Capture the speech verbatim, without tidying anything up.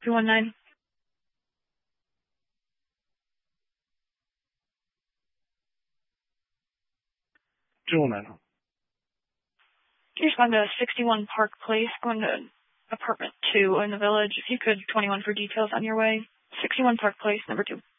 two one nine. two one nine. Can you respond to sixty-one Park Place, going to apartment two in the village? If you could, twenty-one for details on your way. sixty-one Park Place, number two.